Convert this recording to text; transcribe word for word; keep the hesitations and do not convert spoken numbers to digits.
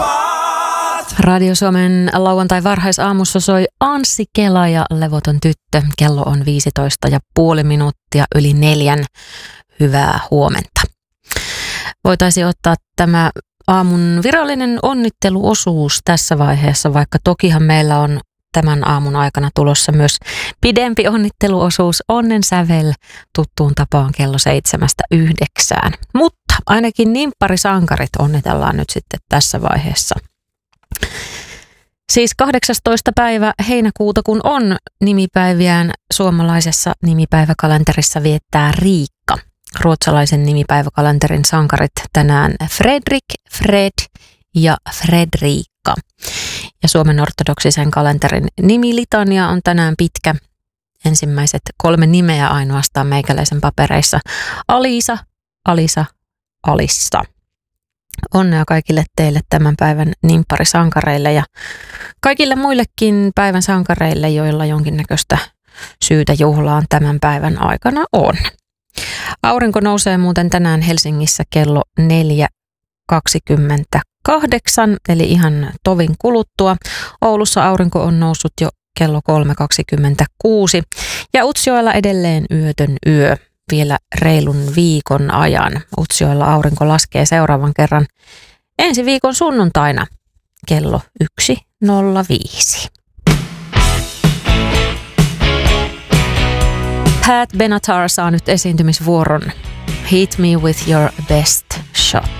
Radio Suomen lauantai varhaisaamussa soi Anssi Kela ja Levoton tyttö. Kello on viisitoista ja puoli minuuttia yli neljän. Hyvää huomenta. Voitaisiin ottaa tämä aamun virallinen onnitteluosuus tässä vaiheessa, vaikka tokihan meillä on tämän aamun aikana tulossa myös pidempi onnitteluosuus Onnen sävel tuttuun tapaan kello seitsemästä yhdeksään. Mutta ainakin nimpparisankarit onnitellaan nyt sitten tässä vaiheessa. Siis kahdeksastoista päivä heinäkuuta, kun on nimipäiviään suomalaisessa nimipäiväkalenterissa viettää Riikka. Ruotsalaisen nimipäiväkalenterin sankarit tänään Fredrik, Fred ja Fredriikka. Ja Suomen ortodoksisen kalenterin nimilitania on tänään pitkä. Ensimmäiset kolme nimeä ainoastaan meikäläisen papereissa. Alisa, Alisa, Alissa. Onnea kaikille teille tämän päivän nimpparisankareille ja kaikille muillekin päivän sankareille, joilla jonkinnäköistä syytä juhlaan tämän päivän aikana on. Aurinko nousee muuten tänään Helsingissä kello neljä kaksikymmentäkahdeksan, eli ihan tovin kuluttua. Oulussa aurinko on noussut jo kello kolme kaksikymmentäkuusi ja Utsjoella edelleen yötön yö vielä reilun viikon ajan. Utsjoella aurinko laskee seuraavan kerran ensi viikon sunnuntaina kello yksi nolla viisi. Pat Benatar saa nyt esiintymisvuoron. Hit me with your best shot.